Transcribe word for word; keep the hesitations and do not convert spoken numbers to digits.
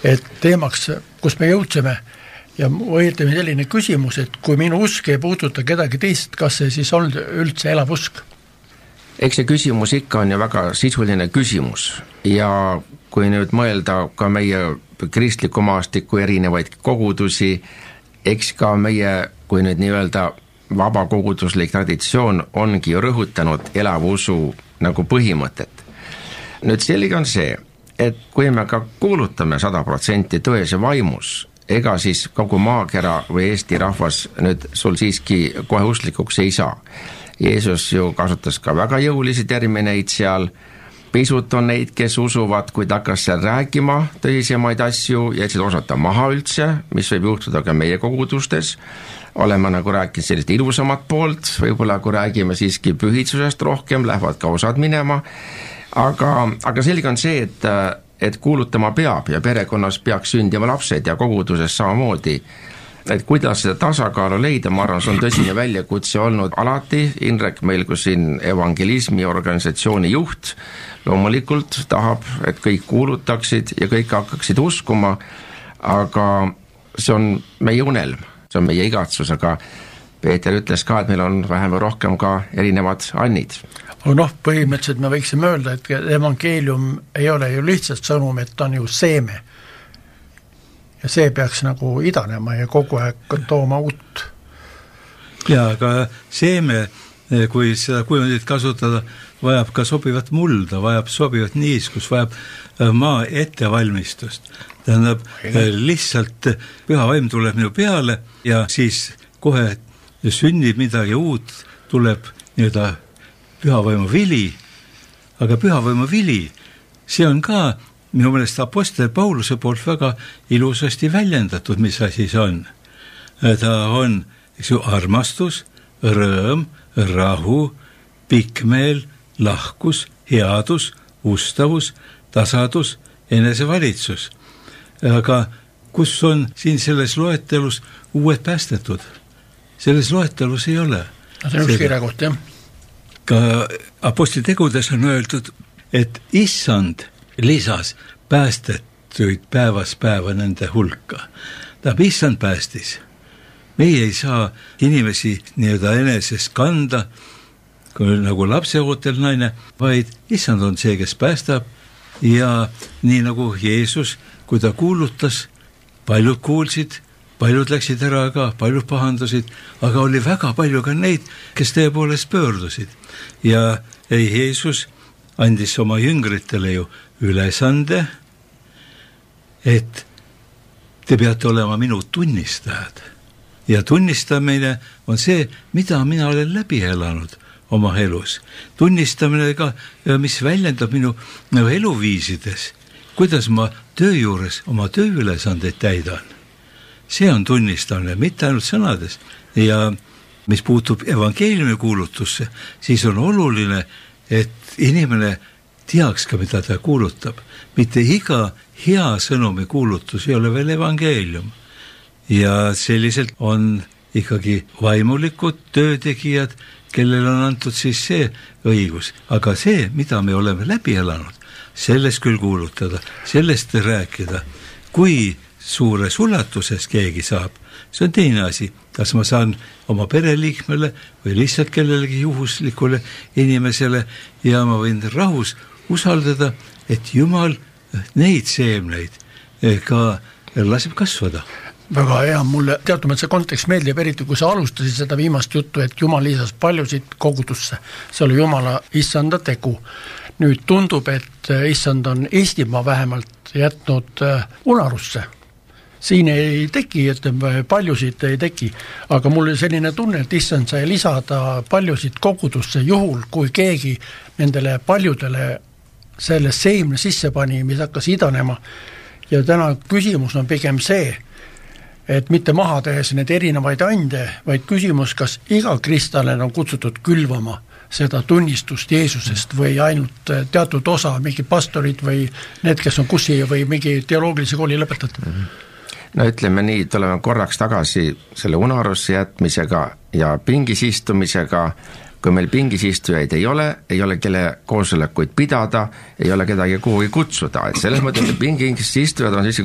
et teemaks, kus me jõudsime ja võetleme selline küsimus, et kui minu usk ei puuduta kedagi teist, kas see siis on üldse elav usk? Eks see küsimus ikka on ju väga sisuline küsimus ja kui nüüd mõelda ka meie kristliku maastiku erinevaid kogudusi, eks ka meie, kui nüüd nii-öelda vabakoguduslik traditsioon ongi ju rõhutanud elava usu nagu põhimõtet. Nüüd selge on see, et kui me ka kuulutame sada protsenti tões ja vaimus, ega siis kogu maakera või Eesti rahvas nüüd sul siiski kohe usklikuks ei saa. Jeesus ju kasutas ka väga jõulisi termineid seal, pisut on neid, kes usuvad, kui ta hakkas seal rääkima tõsisemaid asju ja jätsid osata maha üldse, mis võib juhtuda ka meie kogudustes, oleme nagu rääkinud sellist ilusamat poolt, võib-olla kui räägime siiski pühitsusest rohkem, lähevad ka osad minema, aga, aga selge on see, et, et kuulutama peab ja perekonnas peaks sündima lapsed ja koguduses samamoodi. Et kuidas seda tasakaalu leida, ma arvan, see on tõsine väljakutse olnud alati. Indrek meil kui siin evangelismi organisatsiooni juht loomulikult tahab, et kõik kuulutaksid ja kõik hakkaksid uskuma, aga see on meie unelm, see on meie igatsus, aga Peeter ütles ka, et meil on vähem või rohkem ka erinevad annid. Noh, põhimõtteliselt me võiksime öelda, et evangeelium ei ole ju lihtsalt sõnum, et ta on ju seeme. Ja see peaks nagu idanema ja kogu aeg tooma uut. Ja, aga seeme, kui seda kujundit kasutada, vajab ka sobivat mulda, vajab sobivat niiskust, vajab maa ettevalmistust. Tähendab, lihtsalt püha vaim tuleb minu peale ja siis kohe sünnib midagi uut, tuleb nii-öelda püha vaimu vili, aga püha vaimu vili, see on ka minu meelest apostel Pauluse poolt väga ilusasti väljendatud, mis asi see on. Ta on, eks ju, armastus, rõõm, rahu, pikmeel, lahkus, headus, ustavus, tasadus, enesevalitsus. Aga kus on siin selles loetelus uued päästetud? Selles loetelus ei ole. See on üks kirjakoht, jah. Ka apostli tegudes on öeldud, et issand lisas päästetuid päevas päeva nende hulka. Ta issand päästis. Meie ei saa inimesi nii-öelda eneses kanda, nagu lapseootel naine, vaid issand on see, kes päästab ja nii nagu Jeesus, kui ta kuulutas, paljud kuulsid, paljud läksid ära ka, paljud pahandusid, aga oli väga palju ka neid, kes tõepoolest pöördusid. Ja Jeesus andis oma jüngritele ju ülesande, et te peate olema minu tunnistajad. Ja tunnistamine on see, mida mina olen läbi elanud oma elus. Tunnistamine ka, mis väljendab minu eluviisides, kuidas ma töö juures oma tööülesandeid täidan. See on tunnistamine, mitte ainult sõnades. Ja mis puutub evangeeliumi kuulutusse, siis on oluline, et inimene teaks ka, mida ta kuulutab. Mitte iga hea sõnumi kuulutus ei ole veel evangeelium. Ja selliselt on ikkagi vaimulikud töötegijad, kellel on antud siis see õigus. Aga see, mida me oleme läbi elanud, sellest küll kuulutada, sellest rääkida. Kui suures ulatuses keegi saab, see on teine asi. Kas ma saan oma pereliikmele või lihtsalt kellelegi juhuslikule inimesele ja ma võin rahus usaldada, et Jumal neid seemneid ka laseb kasvada. Väga hea, mulle teatumalt see kontekst meeldib, eriti kui sa alustasid seda viimast juttu, et Jumal lisas paljusid kogudusse. See oli Jumala issanda tegu. Nüüd tundub, et issand on Eestimaa vähemalt jätnud unarusse. Siin ei teki, ütleme, paljusid ei teki, aga mul oli selline tunne, et issand sai lisada paljusid kogudusse juhul, kui keegi nendele paljudele selle seemne sisse pani, mis hakkas idanema. Ja täna küsimus on pigem see, et mitte maha tehes need erinevaid ande, vaid küsimus, kas iga kristlane on kutsutud külvama seda tunnistust Jeesusest või ainult teatud osa, mingi pastorid või need, kes on kussi või mingi teoloogilise kooli lõpetatud. Mm-hmm. No ütleme nii, tuleme korraks tagasi selle unarusse jätmisega ja pingis istumisega. Kui meil pingis istujaid ei ole, ei ole kelle koosolekuid pidada, ei ole kedagi kuhugi kutsuda. Et selles mõttes pingis istujad on siis